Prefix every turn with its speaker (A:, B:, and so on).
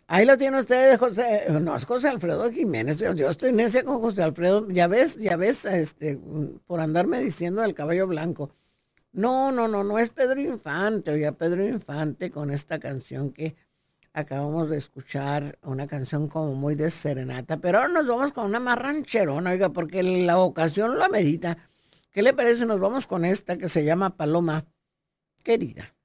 A: Ahí lo tiene usted, José, no es José Alfredo Jiménez, yo estoy necia con José Alfredo, ya ves, por andarme diciendo del caballo blanco. No, no, no, no es Pedro Infante, oiga, Pedro Infante con esta canción que acabamos de escuchar, una canción como muy de serenata, pero ahora nos vamos con una más rancherona, oiga, porque la ocasión lo amerita. ¿Qué le parece? Nos vamos con esta que se llama Paloma Querida.